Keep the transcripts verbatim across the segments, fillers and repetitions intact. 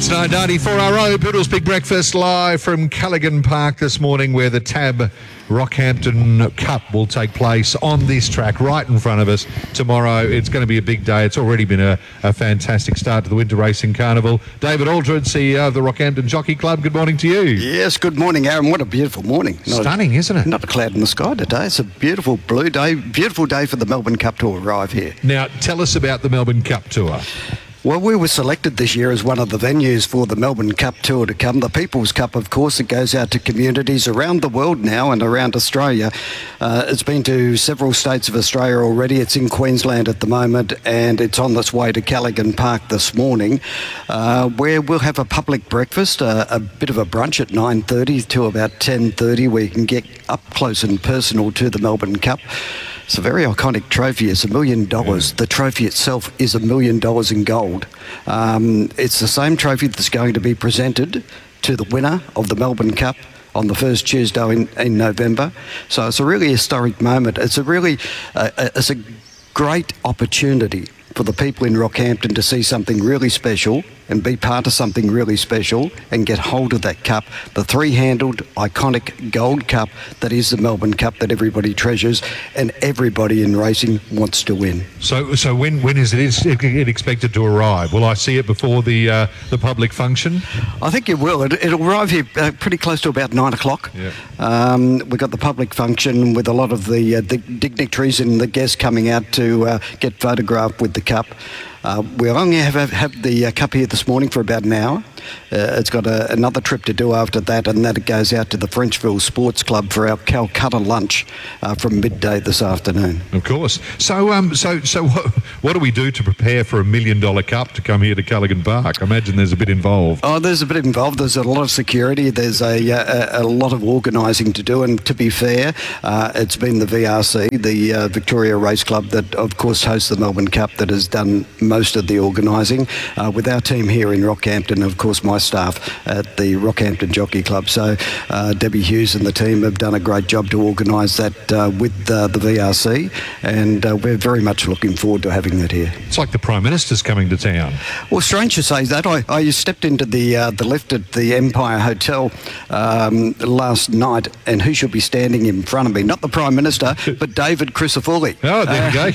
It's nine ninety-four R O, Poodle's Big Breakfast, live from Callaghan Park this morning, where the Tab Rockhampton Cup will take place on this track right in front of us tomorrow. It's going to be a big day. It's already been a, a fantastic start to the Winter Racing Carnival. David Aldred, C E O of the Rockhampton Jockey Club, good morning to you. Yes, good morning, Aaron. What a beautiful morning. Not Stunning, a, isn't it? Not a cloud in the sky today. It's a beautiful blue day, beautiful day for the Melbourne Cup to arrive here. Now, tell us about the Melbourne Cup Tour. Well, we were selected this year as one of the venues for the Melbourne Cup Tour to come. The People's Cup, of course, it goes out to communities around the world now and around Australia. Uh, it's been to several states of Australia already. It's in Queensland at the moment, and it's on its way to Callaghan Park this morning, uh, where we'll have a public breakfast, uh, a bit of a brunch at nine thirty to about ten thirty, where you can get up close and personal to the Melbourne Cup. It's a very iconic trophy. It's a million dollars. The trophy itself is a million dollars in gold. Um, it's the same trophy that's going to be presented to the winner of the Melbourne Cup on the first Tuesday in, in November. So it's a really historic moment. It's a really, uh, it's a great opportunity for the people in Rockhampton to see something really special and be part of something really special and get hold of that cup, the three-handled iconic gold cup that is the Melbourne Cup that everybody treasures and everybody in racing wants to win. So so when when is it, is it expected to arrive? Will I see it before the uh, the public function? I think it will. It, it'll arrive here uh, pretty close to about nine o'clock. Yeah. Um, we've got the public function with a lot of the, uh, the dignitaries and the guests coming out to uh, get photographed with the cup. Uh, we'll only have, have, have the uh, cup here this morning for about an hour. Uh, it's got a, another trip to do after that, and that it goes out to the Frenchville Sports Club for our Calcutta lunch uh, from midday this afternoon. Of course. So, um, so, so, what, what do we do to prepare for a million-dollar cup to come here to Callaghan Park? I imagine there's a bit involved. Oh, there's a bit involved. There's a lot of security. There's a a, a lot of organising to do, and to be fair, uh, it's been the V R C, the uh, Victoria Race Club, that of course hosts the Melbourne Cup, that has done most of the organising. Uh, with our team here in Rockhampton, of course, my staff at the Rockhampton Jockey Club. So uh, Debbie Hughes and the team have done a great job to organise that uh, with uh, the V R C, and uh, we're very much looking forward to having that here. It's like the Prime Minister's coming to town. Well, strange to say that. I, I stepped into the uh, the lift at the Empire Hotel um, last night, and who should be standing in front of me? Not the Prime Minister, but David Crisafulli. Oh, there uh,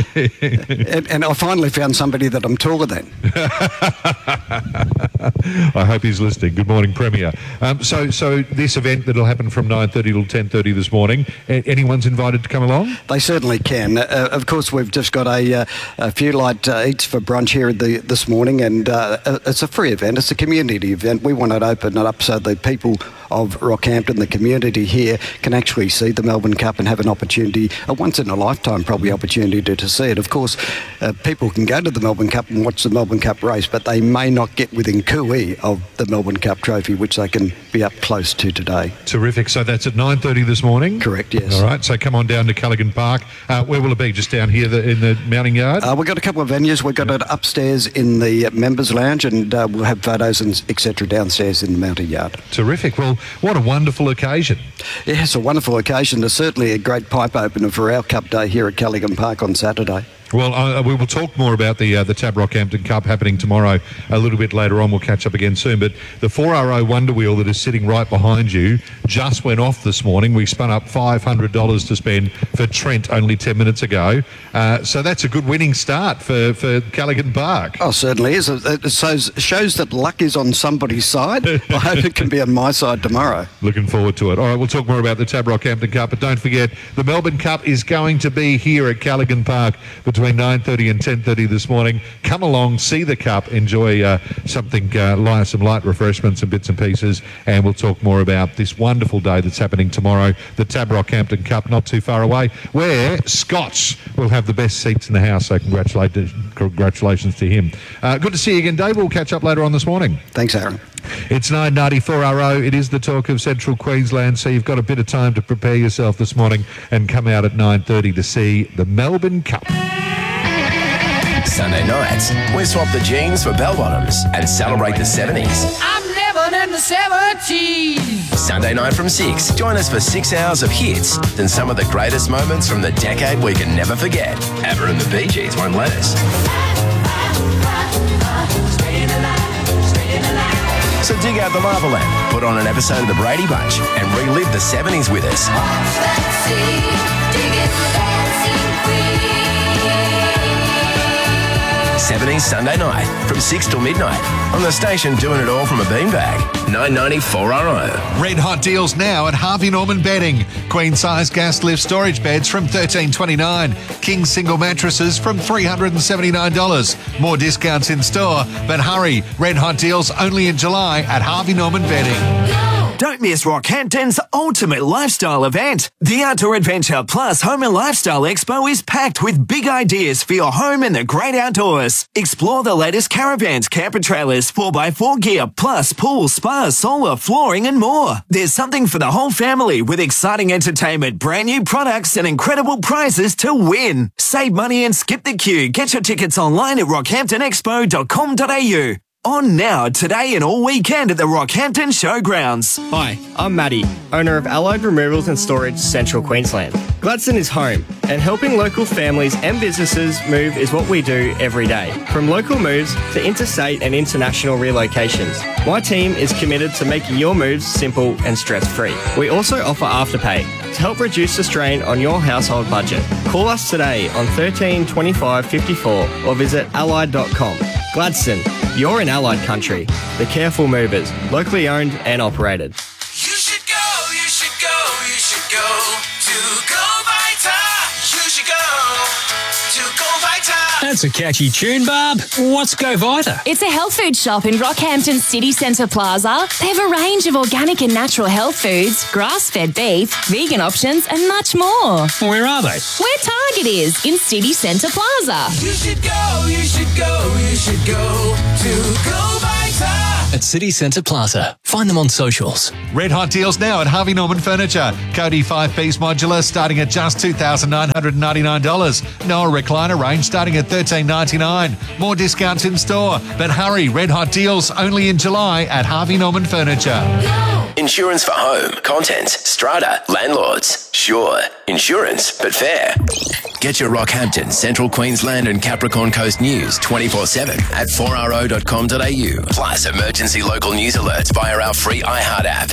you go. and, and I finally found somebody that I'm taller than. I hope he's listening. Good morning, Premier. Um, so, so this event that'll happen from nine thirty till ten thirty this morning, a- anyone's invited to come along? They certainly can. Uh, of course, we've just got a, uh, a few light uh, eats for brunch here the, this morning, and uh, it's a free event. It's a community event. We want to open it up so the people of Rockhampton, the community here, can actually see the Melbourne Cup and have an opportunity, a once-in-a-lifetime probably opportunity to, to see it. Of course, uh, people can go to the Melbourne Cup and watch the Melbourne Cup race, but they may not get within cooee of the Melbourne Cup trophy, which they can be up close to today. Terrific. So that's at nine thirty this morning? Correct, yes. All right, so come on down to Callaghan Park. Uh, where will it be? Just down here the, in the mounting yard? Uh, we've got a couple of venues. We've got it upstairs in the members' lounge, and uh, we'll have photos and et cetera downstairs in the mounting yard. Terrific. Well, what a wonderful occasion. Yeah, it's a wonderful occasion. It's certainly a great pipe opener for our Cup Day here at Callaghan Park on Saturday. Well, uh, we will talk more about the uh, the Tab Rockhampton Cup happening tomorrow a little bit later on. We'll catch up again soon. But the four R O Wonder Wheel that is sitting right behind you just went off this morning. We spun up five hundred dollars to spend for Trent only ten minutes ago. Uh, so that's a good winning start for, for Callaghan Park. Oh, certainly is. It shows, shows that luck is on somebody's side. I hope it can be on my side tomorrow. Looking forward to it. All right, we'll talk more about the Tab Rockhampton Cup. But don't forget, the Melbourne Cup is going to be here at Callaghan Park between nine thirty and ten thirty this morning. Come along, see the Cup, enjoy uh, something, uh, light, some light refreshments and bits and pieces, and we'll talk more about this wonderful day that's happening tomorrow, the Tab Rockhampton Cup, not too far away, where Scots will have the best seats in the house, so congratulations, congratulations to him. Uh, good to see you again, Dave. We'll catch up later on this morning. Thanks, Aaron. It's nine ninety-four R O. It is the talk of Central Queensland, so you've got a bit of time to prepare yourself this morning and come out at nine thirty to see the Melbourne Cup. Sunday nights, we swap the jeans for bell-bottoms and celebrate the seventies. I'm living in the seventies. Sunday night from six, join us for six hours of hits and some of the greatest moments from the decade we can never forget. ABBA and the Bee Gees won't let us. Staying alive, staying alive. So dig out the Marveland, put on an episode of The Brady Bunch, and relive the seventies with us. seventies Sunday night from six till midnight on the station, doing it all from a beanbag. nine ninety-four R O. Red hot deals now at Harvey Norman Bedding. Queen size gas lift storage beds from thirteen twenty-nine. King single mattresses from three hundred seventy-nine dollars. More discounts in store, but hurry, red hot deals only in July at Harvey Norman Bedding. Don't miss Rockhampton's ultimate lifestyle event. The Outdoor Adventure Plus Home and Lifestyle Expo is packed with big ideas for your home and the great outdoors. Explore the latest caravans, camper trailers, four by four gear, plus pool, spa, solar, flooring and more. There's something for the whole family with exciting entertainment, brand new products and incredible prizes to win. Save money and skip the queue. Get your tickets online at rockhampton expo dot com dot a u. On now, today and all weekend at the Rockhampton Showgrounds. Hi, I'm Maddie, owner of Allied Removals and Storage, Central Queensland. Gladstone is home, and helping local families and businesses move is what we do every day. From local moves to interstate and international relocations, my team is committed to making your moves simple and stress-free. We also offer Afterpay to help reduce the strain on your household budget. Call us today on thirteen twenty-five fifty-four or visit allied dot com. Gladstone, you're in Allied country. The Careful Movers, locally owned and operated. You should go, you should go, you should go to Go Vita. You should go to Go Vita. That's a catchy tune, Barb. What's Go Vita? It's a health food shop in Rockhampton City Centre Plaza. They have a range of organic and natural health foods, grass-fed beef, vegan options and much more. Where are they? Where Target is, in City Centre Plaza. You should go, you should go, you should go to Go Vita. At City Centre Plaza. Find them on socials. Red hot deals now at Harvey Norman Furniture. Cody five-piece modular starting at just two thousand nine hundred ninety-nine dollars. Noah recliner range starting at thirteen ninety-nine. More discounts in store, but hurry, red hot deals only in July at Harvey Norman Furniture. Insurance for home, contents, strata, landlords. Sure, insurance, but fair. Get your Rockhampton, Central Queensland and Capricorn Coast news twenty-four seven at four r o dot com dot a u. Plus emergency local news alerts via our free iHeart app.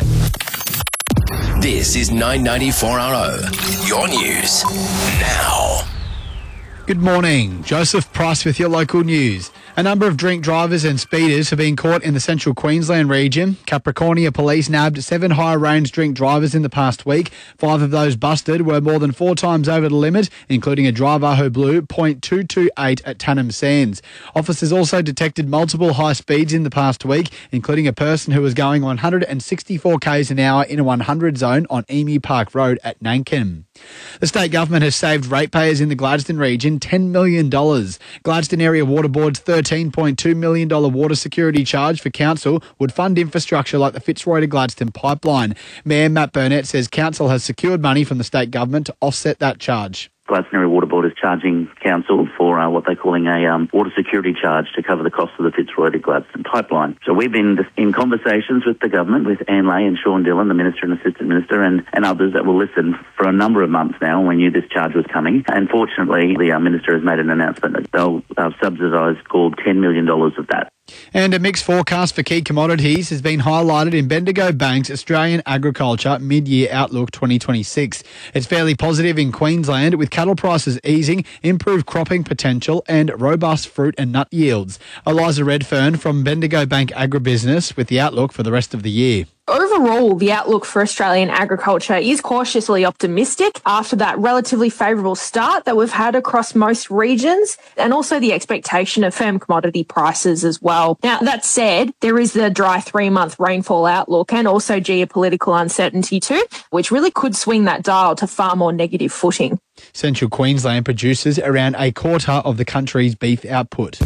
This is nine ninety-four R O. Your news now. Good morning. Joseph Price with your local news. A number of drink drivers and speeders have been caught in the Central Queensland region. Capricornia Police nabbed seven high-range drink drivers in the past week. Five of those busted were more than four times over the limit, including a driver who blew point two two eight at Tannum Sands. Officers also detected multiple high speeds in the past week, including a person who was going one hundred sixty-four k's an hour in a one hundred zone on Emu Park Road at Nankin. The state government has saved ratepayers in the Gladstone region ten million dollars. Gladstone Area Water Board's thirteen point two million dollars water security charge for council would fund infrastructure like the Fitzroy to Gladstone pipeline. Mayor Matt Burnett says council has secured money from the state government to offset that charge. Gladstone Area Water Board is charging council for uh, what they're calling a um, water security charge to cover the cost of the Fitzroy to Gladstone pipeline. So we've been in conversations with the government, with Anne Lay and Sean Dillon, the Minister and Assistant Minister, and, and others that will listen for a number of months now. We knew this charge was coming. And fortunately, the uh, Minister has made an announcement that they'll uh, subsidise called ten million dollars of that. And a mixed forecast for key commodities has been highlighted in Bendigo Bank's Australian Agriculture Mid-Year Outlook twenty twenty-six. It's fairly positive in Queensland, with cattle prices easing, improved cropping potential and robust fruit and nut yields. Eliza Redfern from Bendigo Bank Agribusiness with the outlook for the rest of the year. Overall, the outlook for Australian agriculture is cautiously optimistic after that relatively favourable start that we've had across most regions, and also the expectation of firm commodity prices as well. Now, that said, there is the dry three-month rainfall outlook and also geopolitical uncertainty too, which really could swing that dial to far more negative footing. Central Queensland produces around a quarter of the country's beef output.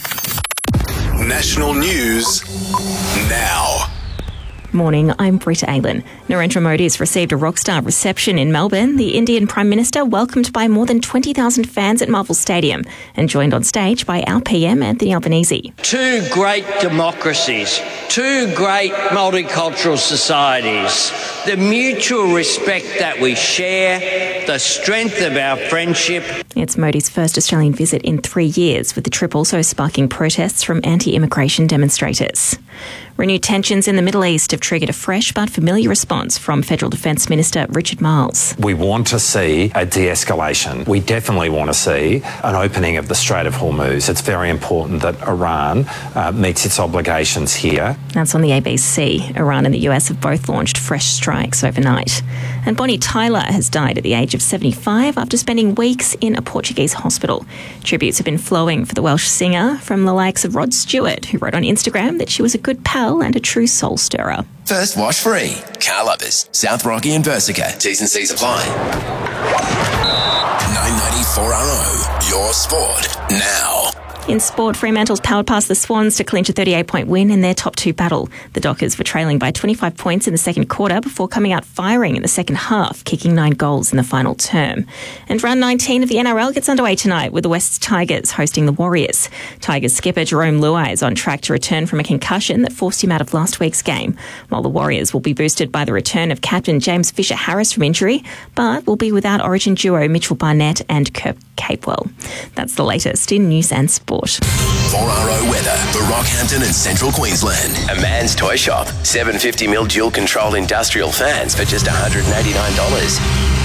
National news now. Morning, I'm Britta Aylan. Narendra Modi has received a rockstar reception in Melbourne. The Indian Prime Minister welcomed by more than twenty thousand fans at Marvel Stadium and joined on stage by our P M Anthony Albanese. Two great democracies, two great multicultural societies, the mutual respect that we share, the strength of our friendship. It's Modi's first Australian visit in three years, with the trip also sparking protests from anti-immigration demonstrators. Renewed tensions in the Middle East have triggered a fresh but familiar response from Federal Defence Minister Richard Marles. We want to see a de-escalation. We definitely want to see an opening of the Strait of Hormuz. It's very important that Iran uh, meets its obligations here. That's on the A B C. Iran and the U S have both launched fresh strikes overnight. And Bonnie Tyler has died at the age of seventy-five after spending weeks in a Portuguese hospital. Tributes have been flowing for the Welsh singer from the likes of Rod Stewart, who wrote on Instagram that she was a good pal and a true soul stirrer. First wash free. Car Lovers, South Rocky and Versica. T's and C's apply. nine ninety-four R O, your sport now. In sport, Fremantle's powered past the Swans to clinch a thirty-eight point win in their top two battle. The Dockers were trailing by twenty-five points in the second quarter before coming out firing in the second half, kicking nine goals in the final term. And round nineteen of the N R L gets underway tonight with the West Tigers hosting the Warriors. Tigers skipper Jerome Luai is on track to return from a concussion that forced him out of last week's game, while the Warriors will be boosted by the return of captain James Fisher-Harris from injury, but will be without Origin duo Mitchell Barnett and Kirk Capewell. That's the latest in news and sport. four R O weather for Rockhampton and Central Queensland. A man's toy shop. seven hundred fifty mil dual-control industrial fans for just one hundred eighty-nine dollars.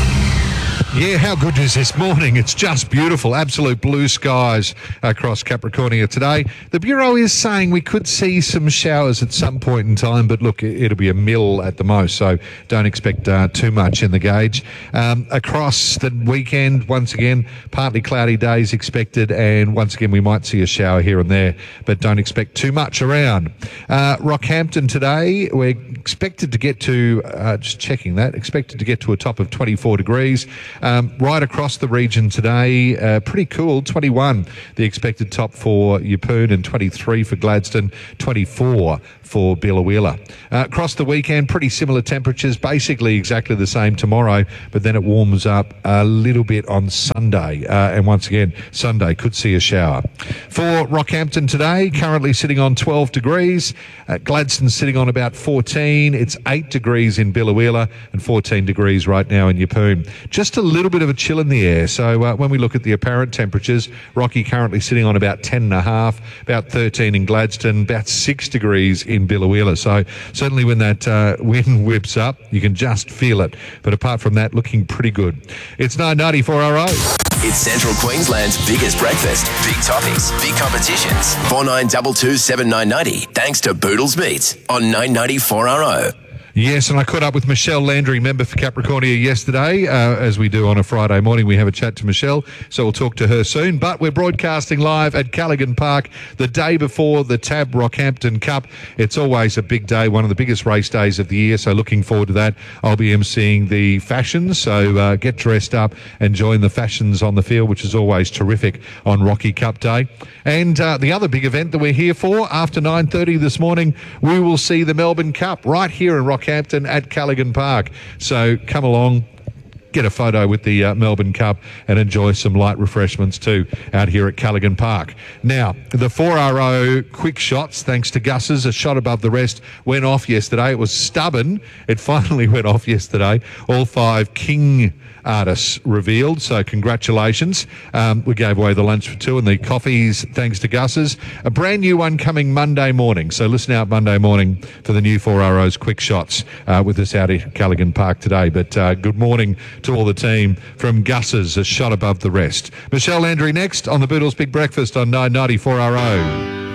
Yeah, how good is this morning? It's just beautiful. Absolute blue skies across Capricornia today. The Bureau is saying we could see some showers at some point in time, but look, it'll be a mil at the most, so don't expect uh, too much in the gauge. Um, across the weekend, once again, partly cloudy days expected, and once again, we might see a shower here and there, but don't expect too much around. Uh, Rockhampton today, we're expected to get to, uh, just checking that, expected to get to a top of twenty-four degrees. Um, right across the region today, uh, pretty cool, twenty-one the expected top for Yeppoon, and twenty-three for Gladstone, twenty-four for Biloela. Uh, across the weekend, pretty similar temperatures, basically exactly the same tomorrow, but then it warms up a little bit on Sunday. Uh, and once again, Sunday could see a shower. For Rockhampton today, currently sitting on twelve degrees. Uh, Gladstone sitting on about fourteen. It's eight degrees in Biloela and fourteen degrees right now in Yeppoon. Just a little bit of a chill in the air. So uh, when we look at the apparent temperatures, Rocky currently sitting on about ten and a half, about thirteen in Gladstone, about six degrees in Biloela. So certainly when that uh, wind whips up, you can just feel it. But apart from that, looking pretty good. It's nine ninety-four R O. It's Central Queensland's biggest breakfast. Big toppings, big competitions. four nine two two seven nine nine zero. Thanks to Boodles Meats on nine ninety-four R O. Yes, and I caught up with Michelle Landry, member for Capricornia, yesterday. Uh, as we do on a Friday morning, we have a chat to Michelle, so we'll talk to her soon. But we're broadcasting live at Callaghan Park the day before the Tab Rockhampton Cup. It's always a big day, one of the biggest race days of the year, so looking forward to that. I'll be emceeing the fashions, so uh, get dressed up and join the fashions on the field, which is always terrific on Rocky Cup Day. And uh, the other big event that we're here for, after nine thirty this morning, we will see the Melbourne Cup right here in Rockhampton at Callaghan Park. So come along, get a photo with the uh, Melbourne Cup and enjoy some light refreshments too out here at Callaghan Park. Now, the four R O quick shots, thanks to Gus's, a shot above the rest, went off yesterday. It was stubborn. It finally went off yesterday. All five King artists revealed, so congratulations. Um, we gave away the lunch for two and the coffees thanks to Gus's. A brand new one coming Monday morning, so listen out Monday morning for the new four R O's quick shots uh, with us out at Callaghan Park today. But uh, good morning to all the team from Gus's, a shot above the rest. Michelle Landry next on the Boodles Big Breakfast on nine ninety-four R O.